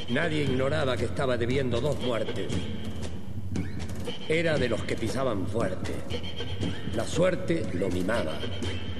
Nadie ignoraba que estaba debiendo 2 muertes. Era de los que pisaban fuerte. La suerte lo mimaba.